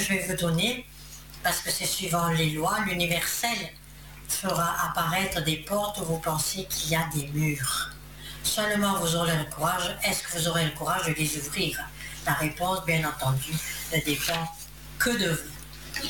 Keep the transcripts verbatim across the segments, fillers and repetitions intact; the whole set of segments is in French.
je vais vous donner, parce que c'est suivant les lois, l'universel fera apparaître des portes où vous pensez qu'il y a des murs. Seulement vous aurez le courage. Est-ce que vous aurez le courage de les ouvrir? La réponse, bien entendu, ne dépend que de vous.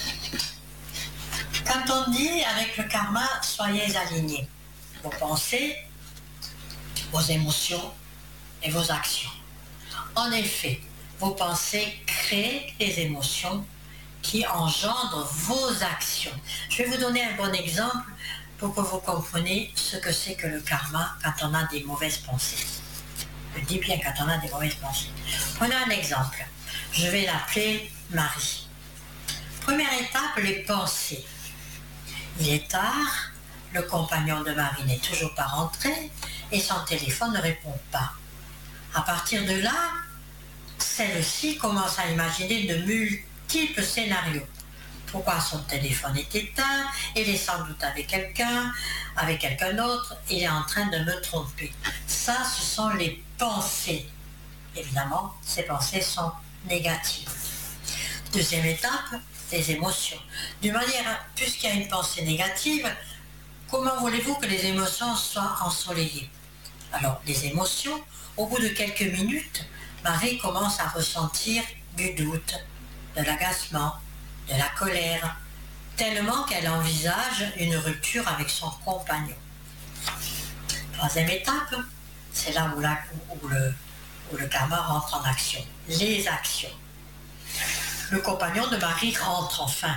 Quand on dit avec le karma, soyez alignés, vos pensées, vos émotions et vos actions. En effet, vos pensées créent les émotions qui engendrent vos actions. Je vais vous donner un bon exemple pour que vous compreniez ce que c'est que le karma quand on a des mauvaises pensées. Je dis bien quand on a des mauvaises pensées. Prenons un exemple. Je vais l'appeler Marie. Première étape, les pensées. Il est tard, le compagnon de Marie n'est toujours pas rentré et son téléphone ne répond pas. À partir de là, celle-ci commence à imaginer de multiples scénarios. Pourquoi son téléphone est éteint? Il est sans doute avec quelqu'un, avec quelqu'un d'autre, il est en train de me tromper. Ça, ce sont les pensées. Évidemment, ces pensées sont négatives. Deuxième étape, les émotions. D'une manière, puisqu'il y a une pensée négative, comment voulez-vous que les émotions soient ensoleillées? Alors, les émotions, au bout de quelques minutes, Marie commence à ressentir du doute, de l'agacement, de la colère, tellement qu'elle envisage une rupture avec son compagnon. Troisième étape, c'est là où, la, où, le, où le karma rentre en action. Les actions. Le compagnon de Marie rentre enfin.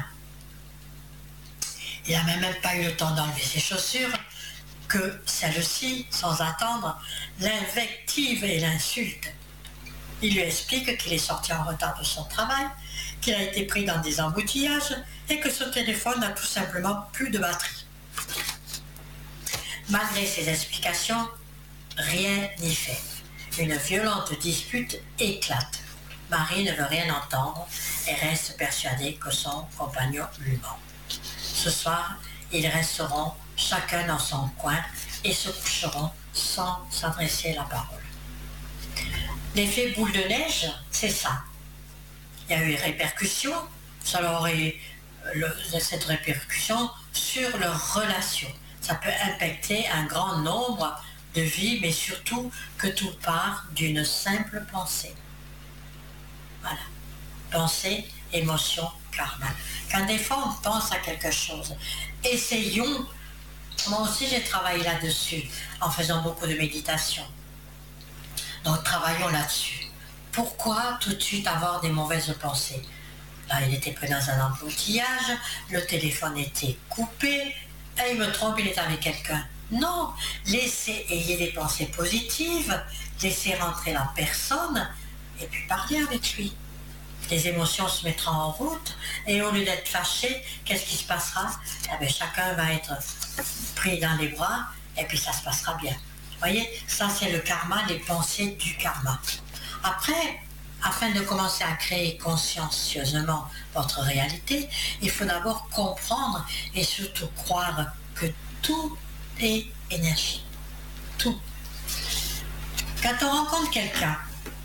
Il n'a même pas eu le temps d'enlever ses chaussures que celle-ci, sans attendre, l'invective et l'insulte. Il lui explique qu'il est sorti en retard de son travail, qu'il a été pris dans des embouteillages et que son téléphone n'a tout simplement plus de batterie. Malgré ces explications, rien n'y fait. Une violente dispute éclate. Marie ne veut rien entendre et reste persuadée que son compagnon lui ment. Ce soir, ils resteront chacun dans son coin et se coucheront sans s'adresser la parole. L'effet boule de neige, c'est ça. Il y a eu une répercussion, ça aurait le, cette répercussion sur leurs relations. Ça peut impacter un grand nombre de vies, mais surtout que tout part d'une simple pensée. Voilà. Pensée, émotion, karma. Quand des fois on pense à quelque chose, essayons. Moi aussi j'ai travaillé là-dessus en faisant beaucoup de méditation. Donc travaillons là-dessus. Pourquoi tout de suite avoir des mauvaises pensées? Là, il était pris dans un embouteillage, le téléphone était coupé, et il me trompe, il est avec quelqu'un. Non, laissez, ayez des pensées positives, laissez rentrer la personne, et puis parlez avec lui. Les émotions se mettront en route, et au lieu d'être fâché, qu'est-ce qui se passera? Eh bien, chacun va être pris dans les bras, et puis ça se passera bien. Vous voyez, ça c'est le karma, les pensées du karma. Après, afin de commencer à créer consciencieusement votre réalité, il faut d'abord comprendre et surtout croire que tout est énergie. Tout. Quand on rencontre quelqu'un,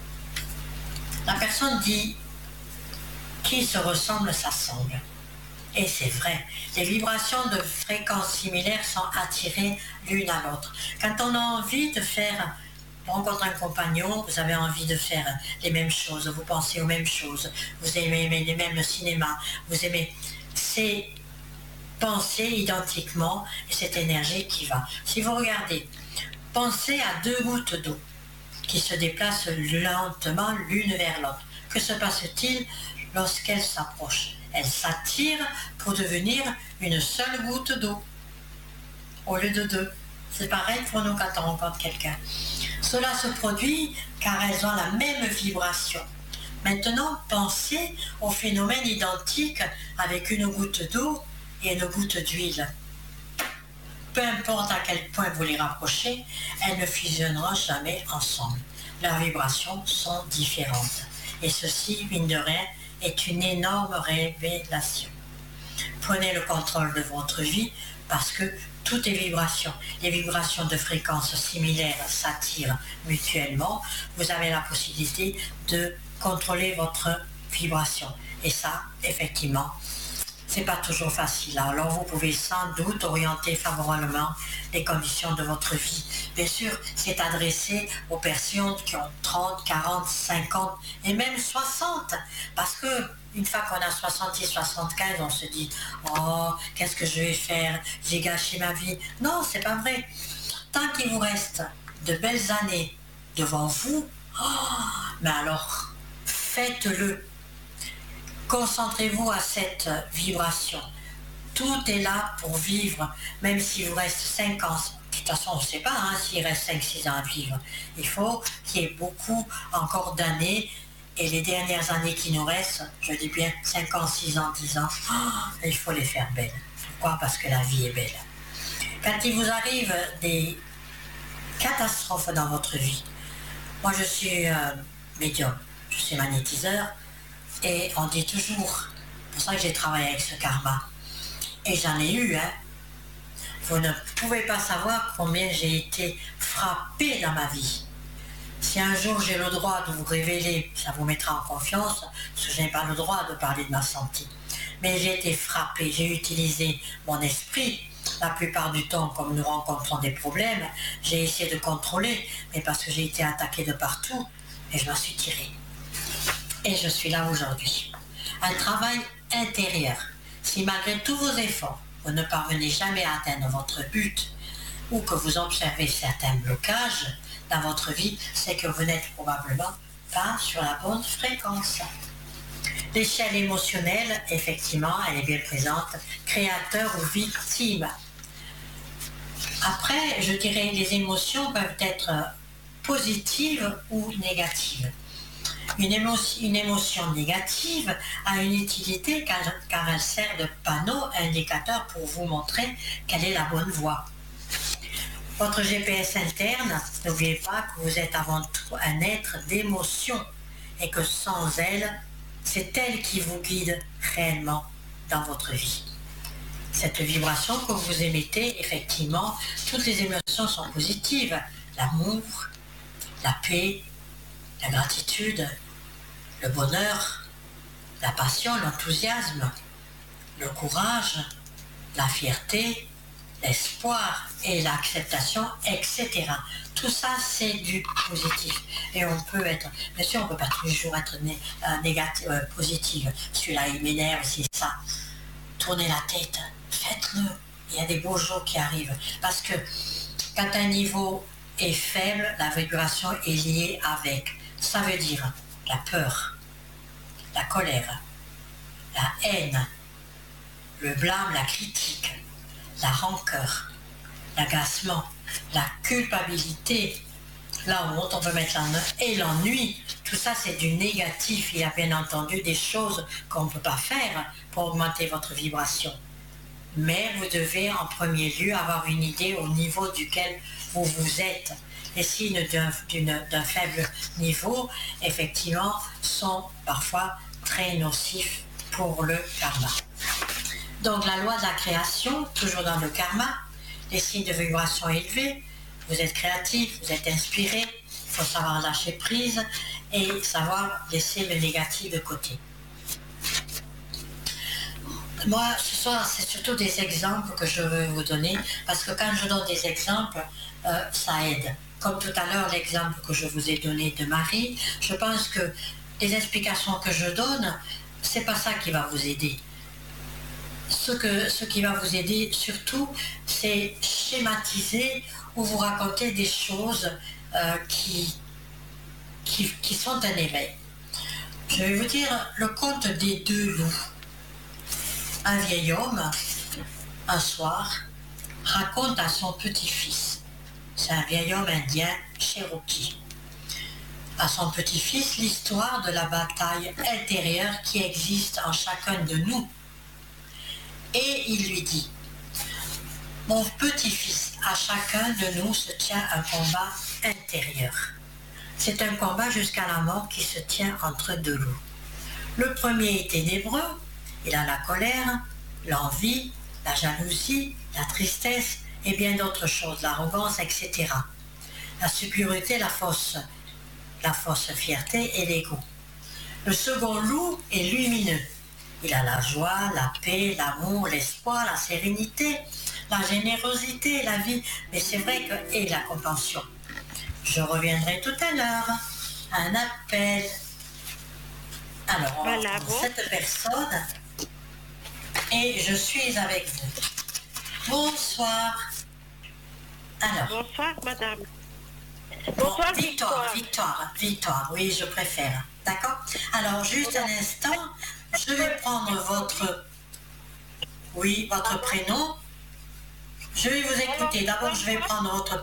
la personne dit « qui se ressemble s'assemble ». Et c'est vrai, les vibrations de fréquences similaires sont attirées l'une à l'autre. Quand on a envie de faire, rencontrer un compagnon, vous avez envie de faire les mêmes choses, vous pensez aux mêmes choses, vous aimez, aimez les mêmes cinémas, vous aimez ces pensées identiquement et cette énergie qui va. Si vous regardez, pensez à deux gouttes d'eau qui se déplacent lentement l'une vers l'autre. Que se passe-t-il lorsqu'elles s'approchent? Elles s'attirent pour devenir une seule goutte d'eau au lieu de deux. C'est pareil pour nous quand on rencontre quelqu'un. Cela se produit car elles ont la même vibration. Maintenant, pensez au phénomène identique avec une goutte d'eau et une goutte d'huile. Peu importe à quel point vous les rapprochez, elles ne fusionneront jamais ensemble. Leurs vibrations sont différentes. Et ceci, mine de rien, est une énorme révélation. Prenez le contrôle de votre vie parce que tout est vibration. Les vibrations de fréquences similaires s'attirent mutuellement. Vous avez la possibilité de contrôler votre vibration. Et ça, effectivement, c'est pas toujours facile. Alors vous pouvez sans doute orienter favorablement les conditions de votre vie. Bien sûr, c'est adressé aux personnes qui ont trente, quarante, cinquante et même soixante. Parce que une fois qu'on a soixante et soixante-quinze, on se dit « Oh, qu'est-ce que je vais faire? J'ai gâché ma vie. » Non, c'est pas vrai. Tant qu'il vous reste de belles années devant vous, oh, mais alors, faites-le. Concentrez-vous à cette vibration. Tout est là pour vivre, même s'il vous reste cinq ans. De toute façon, on ne sait pas hein, s'il reste cinq six ans à vivre. Il faut qu'il y ait beaucoup encore d'années. Et les dernières années qui nous restent, je dis bien cinq ans, six ans, dix ans, oh, il faut les faire belles. Pourquoi? Parce que la vie est belle. Quand il vous arrive des catastrophes dans votre vie, moi je suis euh, médium, je suis magnétiseur, et on dit toujours, c'est pour ça que j'ai travaillé avec ce karma, et j'en ai eu, hein. Vous ne pouvez pas savoir combien j'ai été frappé dans ma vie. Si un jour j'ai le droit de vous révéler, ça vous mettra en confiance, parce que je n'ai pas le droit de parler de ma santé. Mais j'ai été frappé, j'ai utilisé mon esprit. La plupart du temps, comme nous rencontrons des problèmes, j'ai essayé de contrôler, mais parce que j'ai été attaqué de partout, et je m'en suis tiré. Et je suis là aujourd'hui. Un travail intérieur. Si malgré tous vos efforts, vous ne parvenez jamais à atteindre votre but, ou que vous observez certains blocages dans votre vie, c'est que vous n'êtes probablement pas sur la bonne fréquence. L'échelle émotionnelle, effectivement, elle est bien présente, créateur ou victime. Après, je dirais, les émotions peuvent être positives ou négatives. Une émotion, une émotion négative a une utilité car, car elle sert de panneau indicateur pour vous montrer quelle est la bonne voie. Votre G P S interne, n'oubliez pas que vous êtes avant tout un être d'émotion et que sans elle, c'est elle qui vous guide réellement dans votre vie. Cette vibration que vous émettez, effectivement, toutes les émotions sont positives. L'amour, la paix, la gratitude, le bonheur, la passion, l'enthousiasme, le courage, la fierté, l'espoir et l'acceptation, et cetera. Tout ça, c'est du positif. Et on peut être, bien sûr, on ne peut pas tous les jours être né, euh, négatif, euh, positif. Celui-là, il m'énerve, c'est ça. Tournez la tête, faites-le. Il y a des beaux jours qui arrivent. Parce que quand un niveau est faible, la vibration est liée avec. Ça veut dire la peur, la colère, la haine, le blâme, la critique, la rancœur, l'agacement, la culpabilité, la honte, on peut mettre l'ennui, et l'ennui. Tout ça, c'est du négatif. Il y a bien entendu des choses qu'on ne peut pas faire pour augmenter votre vibration. Mais vous devez en premier lieu avoir une idée au niveau duquel vous vous êtes. Les signes d'un faible niveau, effectivement, sont parfois très nocifs pour le karma. Donc la loi de la création, toujours dans le karma, les signes de vibration élevés, vous êtes créatif, vous êtes inspiré, il faut savoir lâcher prise et savoir laisser le négatif de côté. Moi, ce soir, c'est surtout des exemples que je veux vous donner, parce que quand je donne des exemples, euh, ça aide. Comme tout à l'heure, l'exemple que je vous ai donné de Marie, je pense que les explications que je donne, c'est pas ça qui va vous aider. Ce, que, ce qui va vous aider surtout, c'est schématiser ou vous raconter des choses euh, qui, qui, qui sont un éveil. Je vais vous dire le conte des deux loups. Un vieil homme, un soir, raconte à son petit-fils, c'est un vieil homme indien, Cherokee, à son petit-fils l'histoire de la bataille intérieure qui existe en chacun de nous. Et il lui dit, mon petit-fils, à chacun de nous se tient un combat intérieur. C'est un combat jusqu'à la mort qui se tient entre deux loups. Le premier est ténébreux, il a la colère, l'envie, la jalousie, la tristesse et bien d'autres choses, l'arrogance, et cetera. La supériorité, la fausse, la fausse fierté et l'ego. Le second loup est lumineux. Il a la joie, la paix, l'amour, l'espoir, la sérénité, la générosité, la vie, mais c'est vrai que, et la compassion. Je reviendrai tout à l'heure. Un appel. Alors, on Voilà, va prendre bon. cette personne et je suis avec vous. Bonsoir. Alors, Bonsoir, madame. bon, Bonsoir, Victoire, Victoire. Victoire, Victoire, oui, je préfère. D'accord? Alors, juste un instant, je vais prendre votre, oui, votre prénom. Je vais vous écouter. D'abord, je vais prendre votre...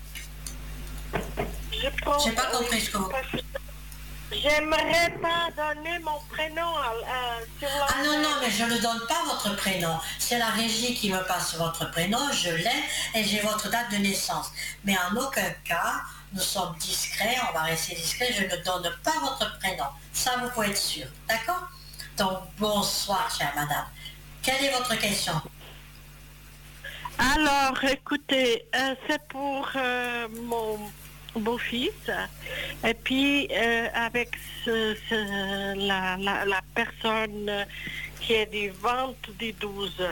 Je prends... J'ai pas compris ce que vous... J'aimerais pas donner mon prénom à, à, sur la... Ah non, non, mais je ne donne pas votre prénom. C'est la régie qui me passe votre prénom, je l'ai et j'ai votre date de naissance. Mais en aucun cas, nous sommes discrets, on va rester discrets, je ne donne pas votre prénom. Ça, vous pouvez être sûr. D'accord? Donc, bonsoir, chère madame. Quelle est votre question? Alors, écoutez, euh, c'est pour euh, mon beau-fils. Et puis, euh, avec ce, ce- la, la, la personne qui est du ventre du douze.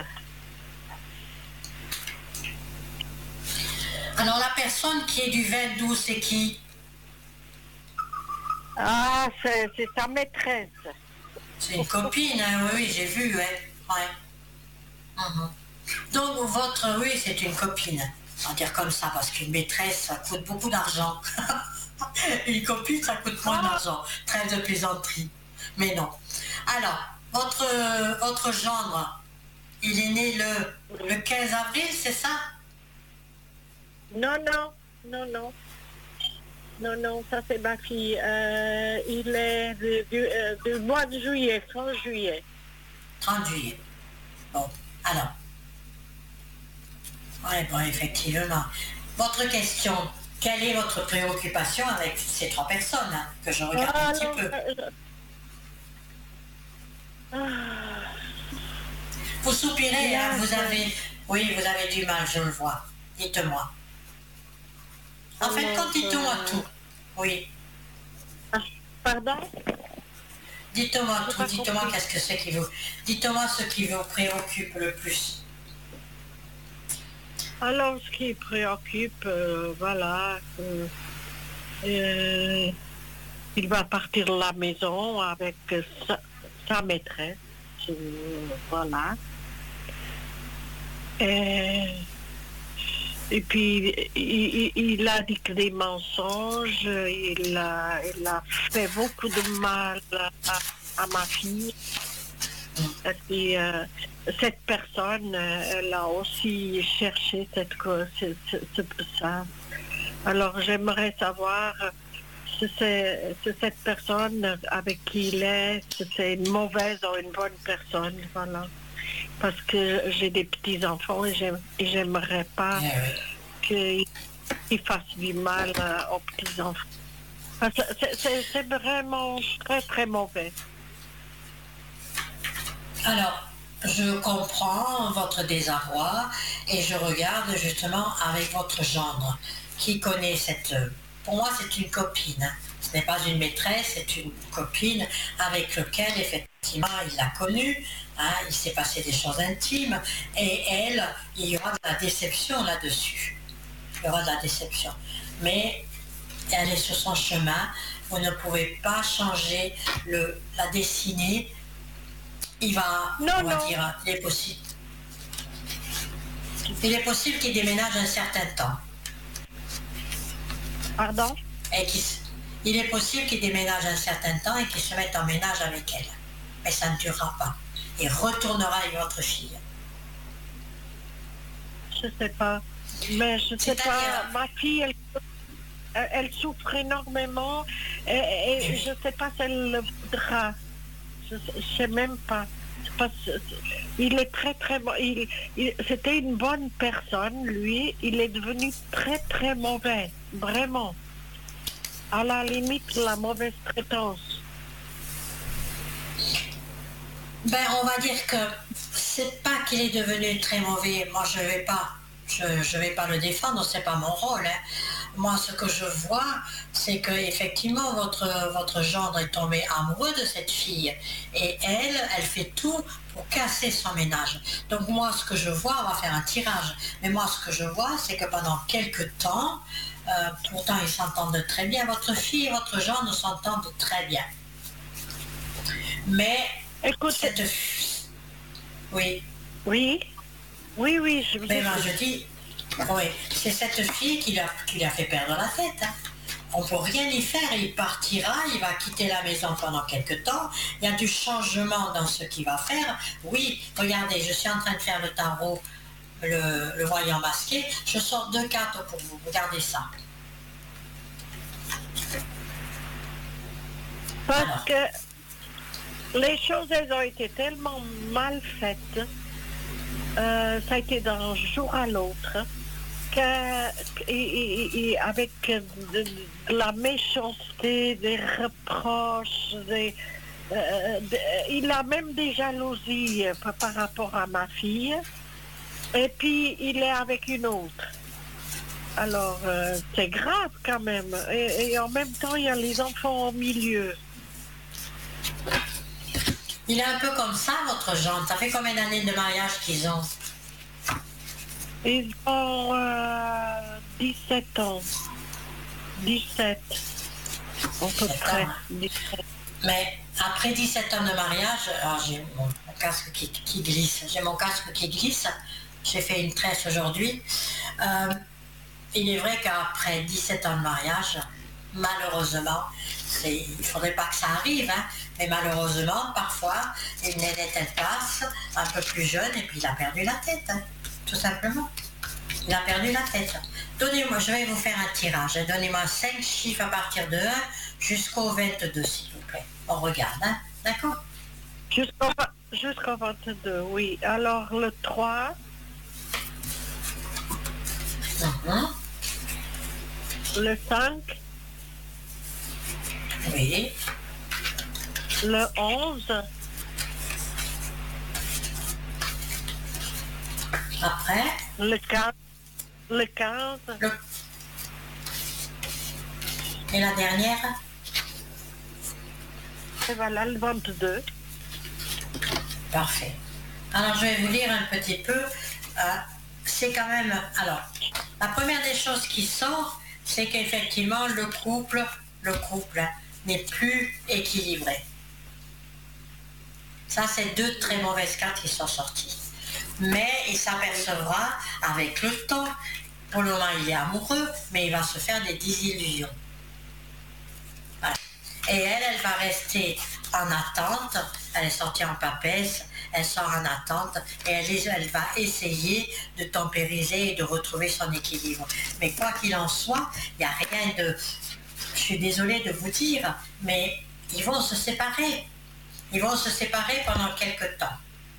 Alors, la personne qui est du vingt-deux, c'est qui? Ah, c'est c'est sa maîtresse. C'est une copine, hein, oui, oui, j'ai vu, ouais. Ouais. Mhm. Donc, votre, oui, c'est une copine. On va dire comme ça, parce qu'une maîtresse, ça coûte beaucoup d'argent. Une copine, ça coûte moins d'argent. Trêve de plaisanterie. Mais non. Alors, votre, euh, votre gendre, il est né le, le quinze avril, c'est ça? Non, non, non, non. Non, non, ça c'est ma fille. Euh, il est du, du, euh, du mois de juillet, trente juillet. trente juillet. Bon, alors. Oui, bon, effectivement. Votre question, quelle est votre préoccupation avec ces trois personnes, hein, que je regarde un petit Alors, peu? euh, ah, Vous soupirez, hein, là, vous je- avez... Oui, vous avez du mal, je le vois. Dites-moi. En fait, Alors, quand dites-moi euh, tout. Oui. ah, pardon? Dites-moi J'ai tout. pas Dites-moi compris. qu'est-ce que c'est qui vous... Dites-moi ce qui vous préoccupe le plus. Alors, ce qui préoccupe, euh, voilà, euh, euh, il va partir de la maison avec euh, sa, sa maîtresse, euh, voilà. Et, et puis, il, il- il a dit que des mensonges, il a, il a fait beaucoup de mal à, à ma fille. Et puis, euh, cette personne, euh, elle a aussi cherché cette, co- ce- ce- ce- ça. Alors, j'aimerais savoir si c'est si cette personne avec qui il est, si c'est une mauvaise ou une bonne personne, voilà. Parce que j'ai des petits-enfants et j'aime- et j'aimerais pas Eh oui. qu'ils fassent du mal euh, aux petits-enfants. Parce que C'est c'est- c'est vraiment très, très mauvais. Alors, je comprends votre désarroi et je regarde justement avec votre gendre qui connaît cette... Pour moi, c'est une copine. Hein. Ce n'est pas une maîtresse, c'est une copine avec laquelle, effectivement, il l'a connue. Hein, il s'est passé des choses intimes et elle, il y aura de la déception là-dessus. Il y aura de la déception. Mais elle est sur son chemin. Vous ne pouvez pas changer le, la destinée. Il va, Non, on va non. dire, il est possible. Il est possible qu'il déménage un certain temps. Pardon? Et qu'il s- il est possible qu'il déménage un certain temps et qu'il se mette en ménage avec elle. Mais ça ne durera pas. Il retournera avec votre fille. Je sais pas. Mais je sais C'est-à-dire- pas. Ma fille, elle, elle, elle souffre énormément et, et Oui. je sais pas si elle le voudra. Je, je sais même pas. C'est pas- c'est- il est très très bon. Il, il- c'était une bonne personne, lui. Il est devenu très très mauvais. Vraiment. À la limite, la mauvaise traitance. Ben, on va dire que c'est pas qu'il est devenu très mauvais. Moi, je vais pas, je, je vais pas le défendre, c'est pas mon rôle. Hein. Moi, ce que je vois, c'est que effectivement votre, votre gendre est tombé amoureux de cette fille. Et elle, elle fait tout pour casser son ménage. Donc moi, ce que je vois, on va faire un tirage. Mais moi, ce que je vois, c'est que pendant quelques temps, euh, pourtant ils s'entendent très bien. Votre fille et votre gendre s'entendent très bien. Mais Écoute, cette... Oui. Oui, oui, oui, je vous Mais ben, écoute. je dis, oui, c'est cette fille qui lui a, qui lui a fait perdre la tête. Hein. On ne peut rien y faire, il partira, il va quitter la maison pendant quelques temps, il y a du changement dans ce qu'il va faire. Oui, regardez, je suis en train de faire le tarot, le, le voyant masqué, je sors deux cartes pour vous, regardez ça. Parce Alors. que les choses, elles ont été tellement mal faites, euh, ça a été d'un jour à l'autre, que, et, et, et avec de, de la méchanceté, des reproches, des, euh, de, il a même des jalousies par, par rapport à ma fille, et puis il est avec une autre. Alors, euh, c'est grave quand même, et, et en même temps, il y a les enfants au milieu. Il est un peu comme ça, votre gendre. Ça fait combien d'années de mariage qu'ils ont? Ils ont euh, dix-sept ans. dix-sept. À peu près. dix-sept. Mais après dix-sept ans de mariage, alors j'ai mon, mon casque qui, qui glisse. J'ai mon casque qui glisse. J'ai fait une tresse aujourd'hui. Euh, il est vrai qu'après dix-sept ans de mariage, malheureusement, il ne faudrait pas que ça arrive, hein, mais malheureusement, parfois, une nénette, elle passe, un peu plus jeune, et puis il a perdu la tête, hein, tout simplement. Il a perdu la tête. Donnez-moi, je vais vous faire un tirage. Donnez-moi cinq chiffres à partir de un jusqu'au vingt-deux, s'il vous plaît. On regarde, hein, d'accord? Jusqu'au jusqu'au vingt-deux, oui. Alors, le trois. Mm-hmm. Le cinq. Oui. Le onze. Après. Le quinze. Le quinze. Le... Et la dernière? Et voilà, le vingt-deux. Parfait. Alors, je vais vous lire un petit peu. Euh, c'est quand même... Alors, la première des choses qui sort, c'est qu'effectivement, le couple, le couple n'est plus équilibré. Ça, c'est deux très mauvaises cartes qui sont sorties. Mais il s'apercevra avec le temps. Pour le moment, il est amoureux, mais il va se faire des désillusions. Voilà. Et elle, elle va rester en attente. Elle est sortie en papesse, elle sort en attente et elle, elle va essayer de tempériser et de retrouver son équilibre. Mais quoi qu'il en soit, il n'y a rien de... Je suis désolée de vous dire, mais ils vont se séparer. Ils vont se séparer pendant quelques temps.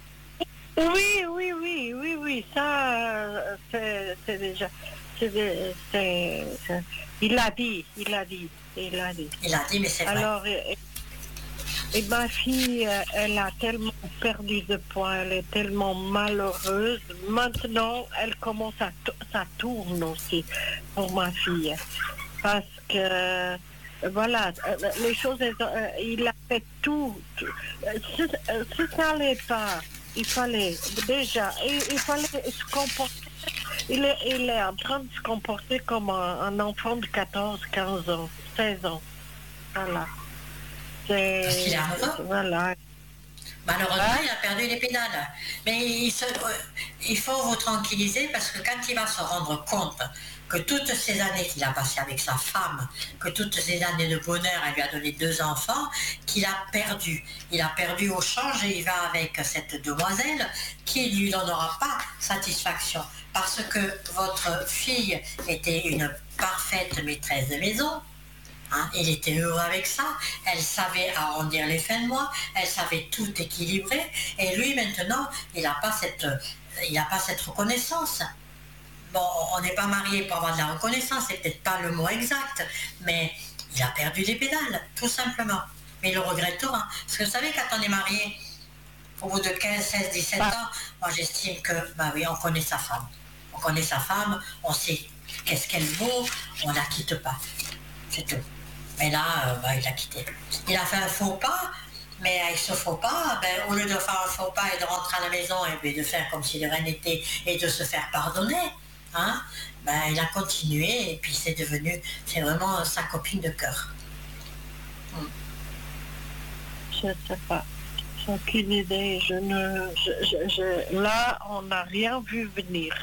Oui, oui, oui, oui, oui, ça, c'est, c'est déjà... C'est, c'est, c'est, il l'a dit, il l'a dit, il l'a dit. Il a dit, mais c'est vrai. Alors, et, et ma fille, elle a tellement perdu de poids, elle est tellement malheureuse. Maintenant, elle commence à... Ça tourne aussi pour ma fille. Parce que... Voilà, les choses, il a fait tout. Si, si ça n'allait pas, il fallait déjà, il, il fallait se comporter. Il est, il est en train de se comporter comme un, un enfant de quatorze, quinze ans, seize ans. Voilà. C'est, Parce qu'il est amoureux. Voilà. Malheureusement, hein? Il a perdu les pédales. Mais il, se, il faut vous tranquilliser parce que quand il va se rendre compte que toutes ces années qu'il a passées avec sa femme, que toutes ces années de bonheur, elle lui a donné deux enfants, qu'il a perdu. Il a perdu au change et il va avec cette demoiselle qui ne lui donnera pas satisfaction. Parce que votre fille était une parfaite maîtresse de maison. Hein, il était heureux avec ça, elle savait arrondir les fins de mois, elle savait tout équilibrer, et lui maintenant, il n'a pas cette, il n'a pas cette reconnaissance. Bon, on n'est pas marié pour avoir de la reconnaissance, c'est peut-être pas le mot exact, mais il a perdu les pédales, tout simplement. Mais il le regrettera. Parce que vous savez, quand on est marié, au bout de quinze, seize, dix-sept ans, moi j'estime que, bah oui, on connaît sa femme. On connaît sa femme, on sait qu'est-ce qu'elle vaut, on la quitte pas. C'est tout. Mais là, euh, bah, il l'a quitté. Il a fait un faux pas, mais avec ce faux pas, ben, au lieu de faire un faux pas et de rentrer à la maison et puis de faire comme si de rien n'était et de se faire pardonner, hein, ben, il a continué et puis c'est devenu, c'est vraiment sa copine de cœur. Hum. Je ne sais pas. J'ai aucune idée. Je ne, je, je, je, là, on n'a rien vu venir.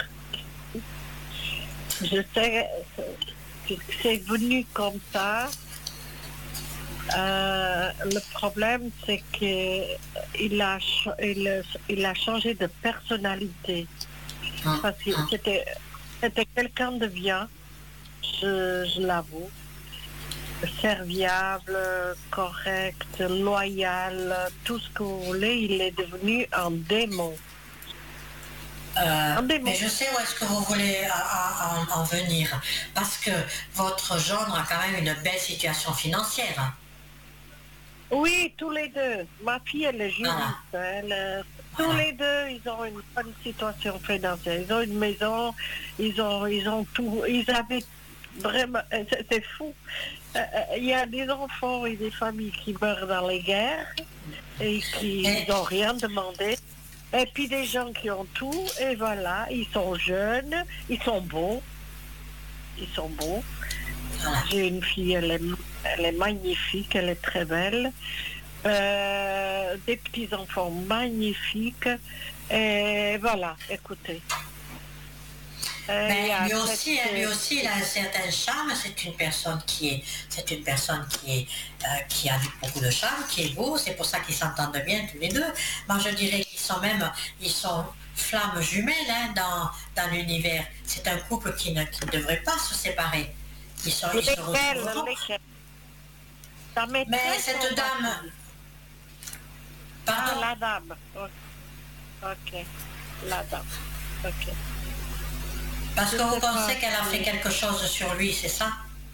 Je sais que c'est venu comme ça. Euh, le problème, c'est qu'il a, il, il a changé de personnalité. Parce que c'était, c'était quelqu'un de bien, je, je l'avoue. Serviable, correct, loyal, tout ce que vous voulez. Il est devenu un démon. Euh, mais je sais où est-ce que vous voulez en, en venir. Parce que votre gendre a quand même une belle situation financière. Oui, tous les deux. Ma fille, elle est juriste. Ah. Elle, tous ah. les deux, ils ont une bonne situation financière. Ils ont une maison, ils ont, ils ont tout. Ils avaient vraiment... C'est, c'est fou. Il euh, y a des enfants et des familles qui meurent dans les guerres et qui n'ont rien demandé. Et puis des gens qui ont tout, et voilà, ils sont jeunes, ils sont beaux. Ils sont beaux. J'ai une fille, elle est, elle est magnifique, elle est très belle. Euh, des petits-enfants magnifiques. Et voilà, écoutez. Mais lui aussi, cette... lui aussi, il a un certain charme. C'est une personne qui est, c'est une personne qui est, euh, qui a beaucoup de charme, qui est beau. C'est pour ça qu'ils s'entendent bien tous les deux. Moi, je dirais qu'ils sont même, ils sont flammes jumelles hein, dans dans l'univers. C'est un couple qui ne, qui ne devrait pas se séparer. Ils sont, ils se retrouvent. Mais cette dame. Pardon. Ah, la dame. Ok. La dame. Ok. Parce que vous pensez qu'elle a fait quelque chose sur lui, c'est ça?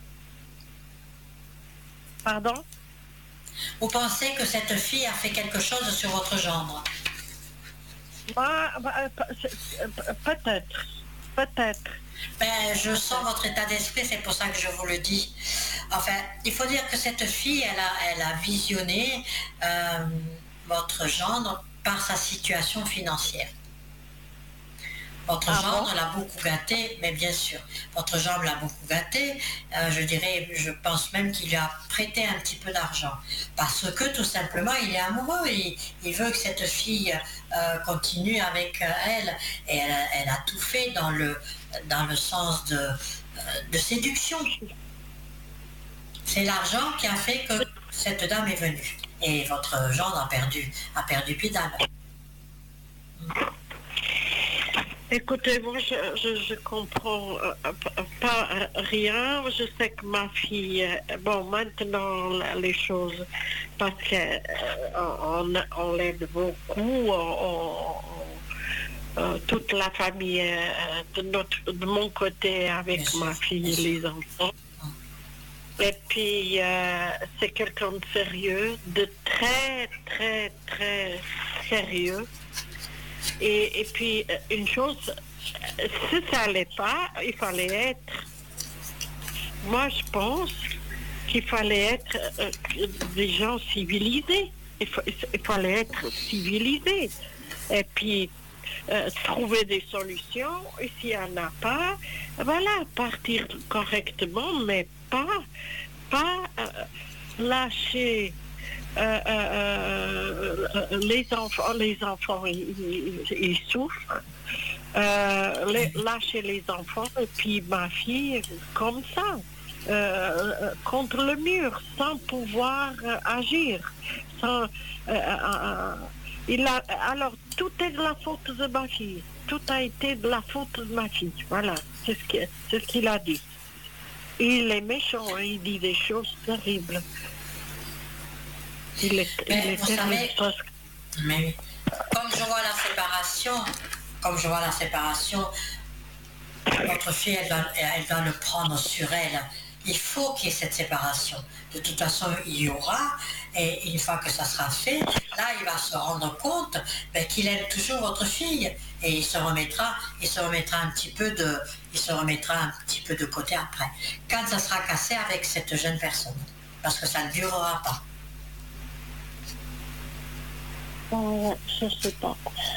Pardon? Vous pensez que cette fille a fait quelque chose sur votre gendre? Bah, bah, peut-être. Peut-être. Ben, je sens votre état d'esprit, c'est pour ça que je vous le dis. Enfin, il faut dire que cette fille, elle a, elle a visionné euh, votre gendre par sa situation financière. Votre ah gendre bon? l'a beaucoup gâté, mais bien sûr, votre gendre l'a beaucoup gâté. Euh, je dirais, je pense même qu'il lui a prêté un petit peu d'argent. Parce que tout simplement, il est amoureux. Il, il veut que cette fille euh, continue avec euh, elle. Et elle, elle a tout fait dans le, dans le sens de, euh, de séduction. C'est l'argent qui a fait que cette dame est venue. Et votre gendre a perdu, a perdu pied d'âme. Écoutez, moi, je, je, je comprends euh, pas rien. Je sais que ma fille, bon, maintenant, les choses, parce qu'on euh, on l'aide beaucoup, on, on, euh, toute la famille euh, de, notre, de mon côté avec ma fille et les enfants. Et puis, euh, c'est quelqu'un de sérieux, de très, très, très sérieux. Et, et puis, une chose, si ça n'allait pas, il fallait être... Moi, je pense qu'il fallait être euh, des gens civilisés. Il, fa, il fallait être civilisés. Et puis, euh, trouver des solutions. Et s'il n'y en a pas, voilà, partir correctement, mais pas, pas euh, lâcher... Euh, euh, euh, les enfants, les enfants, ils, ils, ils souffrent. Euh, les, lâcher les enfants et puis ma fille comme ça, euh, contre le mur, sans pouvoir euh, agir. Sans, euh, euh, il a, alors tout est de la faute de ma fille. Tout a été de la faute de ma fille. Voilà, c'est ce qu'il, c'est ce qu'il a dit. Il est méchant, hein, il dit des choses terribles. Il est, mais il est vous savez, mais comme je vois la séparation, comme je vois la séparation, votre fille, elle doit, elle doit le prendre sur elle. Il faut qu'il y ait cette séparation. De toute façon, il y aura, et une fois que ça sera fait, là, il va se rendre compte ben, qu'il aime toujours votre fille, et il se remettra, il se remettra un petit peu de, il se remettra un petit peu de côté après. Quand ça sera cassé avec cette jeune personne, parce que ça ne durera pas. Euh, je sais pas.